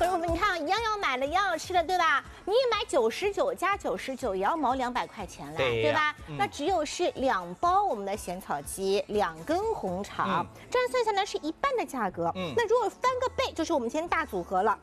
观众朋友们，你看，一样要买的，一样要吃的，对吧？你买99加99也要毛200块钱了，对吧？那只有是2包我们的咸草鸡，2根红肠，这样算下来是一半的价格。那如果翻个倍，就是我们今天大组合了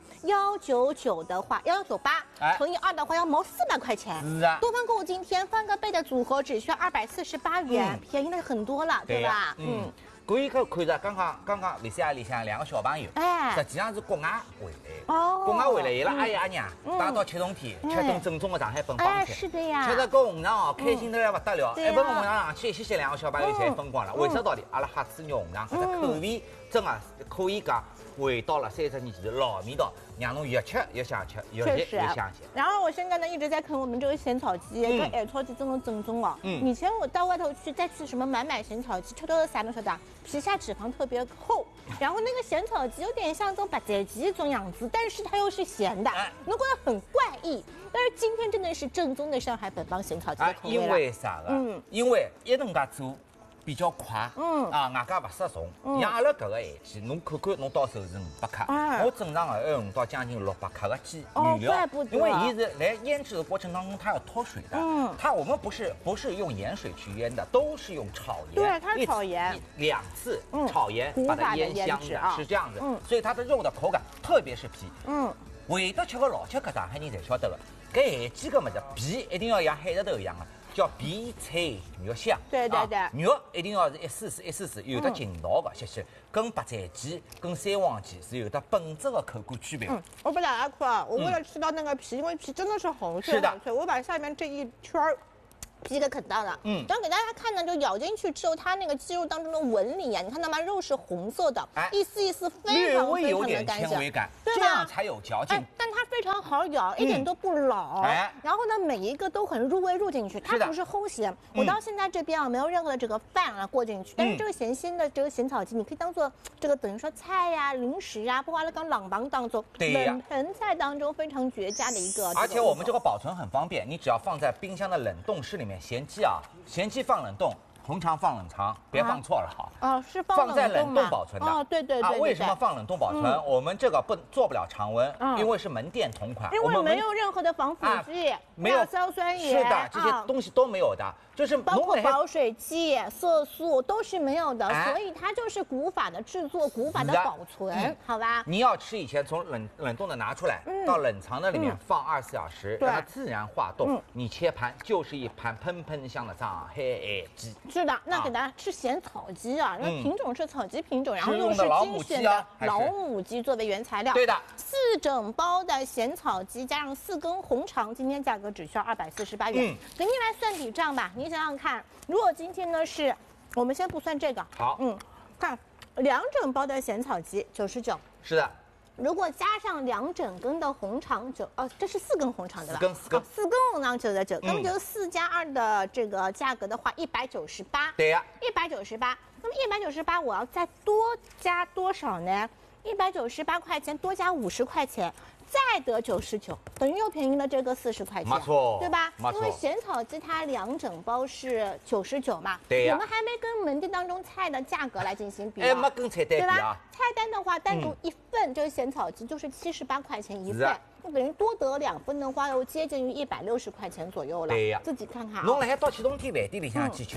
，199的话，1198乘以2的话要毛400块钱。 是啊， 东方购物今天翻个倍的组合只需要248元，便宜了很多了，对吧？ 可以看着刚刚维斯亚里向2个小朋友，实际上是国外回来，国外回来，伊拉阿爷阿娘带到吃冬天，吃顿正宗的上海本帮菜， 是的呀， 吃得跟红肠哦，开心得来不得了，一份红肠上去，谢谢2个小朋友侪分光了。为啥道理？阿拉哈子肉红肠，搿只口味真的可以讲回到了30年前的老味道，让侬越吃越想吃，越吃越想吃。 然后我现在呢一直在啃我们这个咸草鸡，跟海草鸡真的正宗哦。以前我到外头去再去什么买咸草鸡，吃到的啥侬晓得？皮下脂肪特别厚，然后那个咸草鸡有点像这种白斩鸡这种样子，但是它又是咸的，侬觉得很怪异。但是今天真的是正宗的上海本帮咸草鸡的口味了。 因为啥个？因为一能介做。比较快，外加不失重。像阿拉搿个咸鸡，侬看看，侬到手是500克，我正常的要用到将近600克的鸡原料，因为伊是来腌制的过程当中，它要脱水的。我们不是用盐水去腌的，都是用炒盐。 对，它是炒盐 ，2次炒盐把它腌香的，是这样子。所以它的肉的口感，特别是皮，会得吃个老吃客上海人侪晓得的，搿咸鸡搿么子皮一定要像海蜇头一样的。叫皮脆肉香， 对， 肉一定要是一丝丝有的劲道的，谢，跟白斩鸡、跟三黄鸡是有的本质的口感区别。 我把大家看，我为了吃到那个皮，因为皮真的是很脆很脆，我把下面这一圈皮给啃到了，然后给大家看呢，就咬进去之后，它那个鸡肉当中的纹理啊，你看到吗？肉是红色的，一丝一丝非常非常的干净， 这样才有嚼劲。 但它非常好咬，一点都不老。然后呢，每一个都很入味入进去，它不是齁咸。我到现在这边啊，没有任何的这个饭啊过进去，但是这个咸鲜的这个咸草鸡，你可以当做这个等于说菜呀、零食啊，包括了刚冷房当中冷盆菜当中非常绝佳的一个。 而且我们这个保存很方便，你只要放在冰箱的冷冻室里面。咸鸡放冷冻，红肠放冷藏，别放错了哈。 是放在冷冻保存的。 对。 为什么放冷冻保存？我们这个做不了常温，因为是门店同款， 因为没有任何的防腐剂，没有硝酸盐， 是的，这些东西都没有的。就是包括保水剂、色素都是没有的，所以它就是古法的制作、古法的保存，好吧？ 你要吃以前从冷冻的拿出来，到冷藏的里面放24小时，让它自然化冻。你切盘就是一盘喷喷香的上海咸鸡。 是的，那给大家吃咸草鸡啊，那品种是草鸡品种，然后又是精选的老母鸡作为原材料。 对的 ，4整包的咸草鸡加上4根红肠，今天价格只需要248元。给你来算笔账吧，你想想看，如果今天呢是，我们先不算这个， 好， 看2整包的咸草鸡99， 是的。 如果加上2整根的红肠这是4根红肠对吧 ？4根红肠99，那么就是4加2的这个价格的话198。 对呀 ，198。那么198我要再多加多少呢？198块钱多加50块钱。再得99，等于又便宜了这个40块钱， 没错， 对吧？ 因为咸草鸡它2整包是99嘛， 对呀。 我们还没跟门店当中菜的价格来进行比， 没跟菜单比啊。 菜单的话，单独一份这个咸草鸡就是78块钱一份，那等于多得2份的话，又接近于160块钱左右了。 对呀， 自己看看。 侬辣海到启东天饭店里向去吃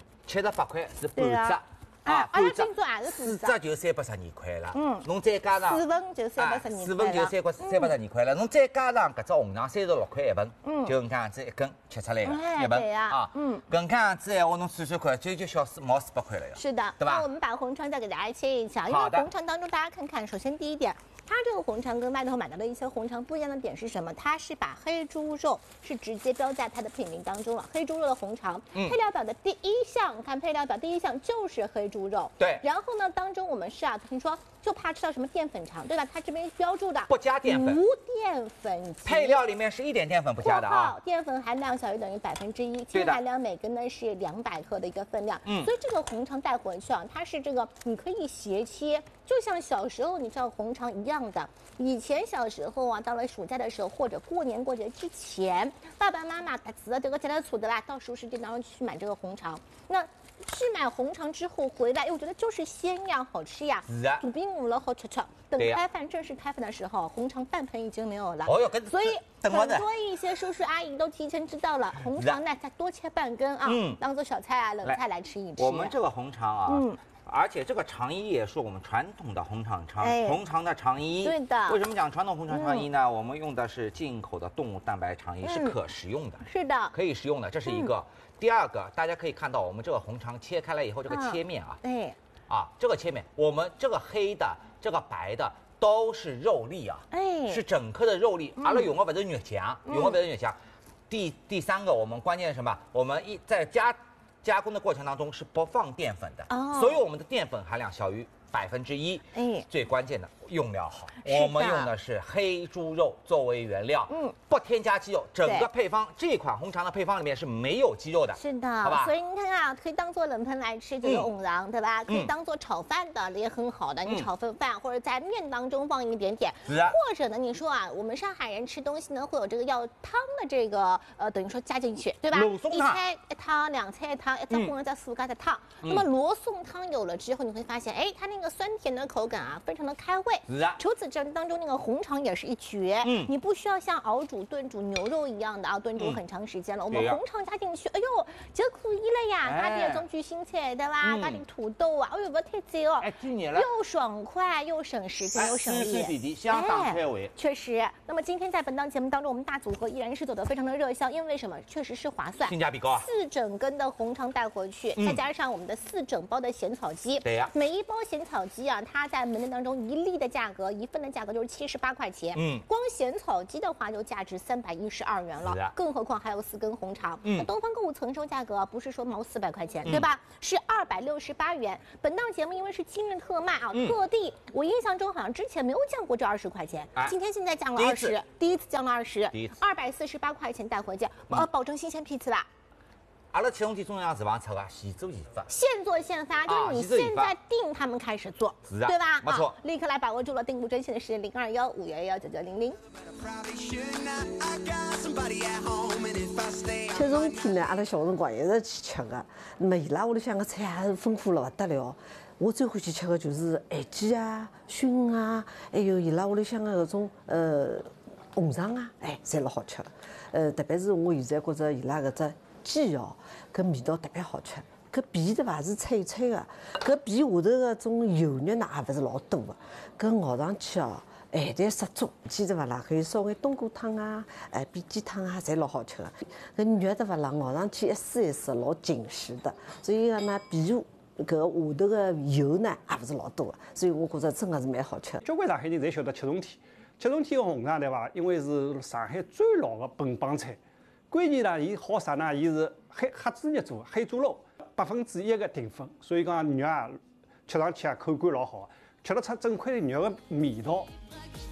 ，78块是半折。 半折 4折就312块了。侬再加上 4份就312块了。 4份就312块了。侬再加上搿只红肠36块一份，就搿样子一根切出来的一份啊。搿样子闲话侬算看，就小毛400块了呀。 是的， 对吧？ 那我们把红肠再给大家切一下，因为红肠当中大家看看，首先第一点。它这个红肠跟外头买到的一些红肠不一样的点是什么？它是把黑猪肉是直接标在它的品名当中了，黑猪肉的红肠。配料表的第一项，看配料表第一项就是黑猪肉。 对。 然后呢，当中我们是听说就怕吃到什么淀粉肠，对吧？它这边标注的不加淀粉， 无淀粉。 配料里面是一点淀粉不加的啊。 淀粉含量小于等于1%，氢含量每根呢是200克的一个分量。所以这个红肠带回去啊，它是这个你可以斜切。就像小时候你知道红肠一样的，以前小时候啊，到了暑假的时候或者过年过节之前，爸爸妈妈他吃了这个节日醋的啦，到熟食店当中去买这个红肠。那去买红肠之后回来，我觉得就是鲜呀，好吃呀。 是啊， 肚皮饿了好吃吃。等开饭正式开饭的时候，红肠半盆已经没有了。 哦哟， 所以很多一些叔叔阿姨都提前知道了，红肠呢再多切半根啊，当做小菜啊、冷菜来吃一吃。 我们这个红肠啊，而且这个肠衣也是我们传统的红肠的肠衣。 对的。 为什么讲传统红肠肠衣呢？我们用的是进口的动物蛋白肠衣，是可食用的。 是的， 可以食用的，这是一个。第二个，大家可以看到我们这个红肠切开来以后，这个切面啊，这个切面，我们这个黑的、这个白的都是肉粒啊，是整颗的肉粒。阿拉用的不是肉酱，第三个，我们关键是什么？我们在加工的过程当中是不放淀粉的，所以我们的淀粉含量小于1%。最关键的用料好，我们用的是黑猪肉作为原料，不添加鸡肉。整个配方，这款红肠的配方里面是没有鸡肉的。 是的， 好吧？ 所以你看啊，可以当做冷盆来吃这个红肠，对吧？可以当做炒饭的也很好的，你炒份饭或者在面当中放一点点，或者呢，你说啊，我们上海人吃东西呢会有这个要汤的这个等于说加进去，对吧？一菜一汤，两菜一汤，一只荤一只素加的汤。那么罗宋汤有了之后，你会发现，它那个酸甜的口感啊，非常的开胃。除此这当中那个红肠也是一绝，你不需要像熬煮、炖煮牛肉一样的啊，炖煮很长时间了。我们红肠加进去，哎呦，就可以了呀！加点种卷心菜，对吧？加点土豆啊，哎呦，不太ዘይ哦，又爽快又省时间又省力， 相当开胃。 确实。那么今天在本档节目当中，我们大组合依然是走得非常的热销，因为什么？确实是划算， 性价比高啊 ！4整根的红肠带回去，再加上我们的4整包的咸草鸡， 对呀， 每一包咸草鸡啊，它在门店当中1粒的价格，1份的价格就是78块钱。光咸草鸡的话就价值312元了，更何况还有4根红肠。那东方购物曾售价格不是说毛400块钱，对吧？是268元。本档节目因为是今日特卖啊，特地我印象中好像之前没有降过这20块钱，今天现在降了20，第一次降了20，248块钱带回家，保证新鲜批次吧。 阿拉启动体中央厨房出的现做现发， 现做现发，就是你现在订，他们开始做，对吧？ 没错， 立刻来把握住了，订购专线的是021-511-9900。 吃重天呢，阿拉小辰光一直去吃的，那么伊拉屋里向个菜也是丰富了不得了。我最欢喜吃的就是咸鸡啊、熏啊，还有伊拉屋里向个搿种红肠啊，侪老好吃的。特别是我现在觉着伊拉搿只鸡哦，搿味道特别好吃。搿皮对伐是脆脆的，搿皮下头个种油肉呢也勿是老多的，搿咬上去哦，咸淡适中。鸡对伐啦，可以烧眼冬瓜汤啊、煸鸡汤啊，侪老好吃的。搿肉对伐啦，咬上去一丝一丝老紧实的，所以讲呢，皮下头个油呢也勿是老多的，所以我觉着真的是蛮好吃的。 交关上海人侪晓得七重天，七重天个红肠对伐？因为是上海最老的本帮菜。关键呢，伊好啥呢？伊是黑猪肉做，黑猪肉1%的淀粉，所以讲肉啊吃上去啊口感老好，吃得出整块肉的味道。